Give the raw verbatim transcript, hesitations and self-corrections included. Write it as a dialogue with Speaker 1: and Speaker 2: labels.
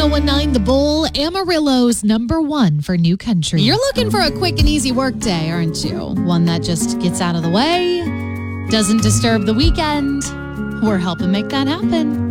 Speaker 1: oh one nine The Bull, Amarillo's number one for new country. You're looking for a quick and easy work day, aren't you? One that just gets out of the way, doesn't disturb the weekend. We're helping make that happen.